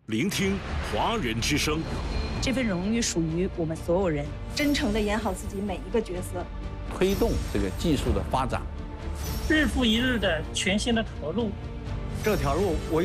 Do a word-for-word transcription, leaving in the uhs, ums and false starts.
聆听华人之声。 这份荣誉属于我们所有人， 真诚地演好自己每一个角色， 推动这个技术的发展， 日复一日的全新的投入。 这条路我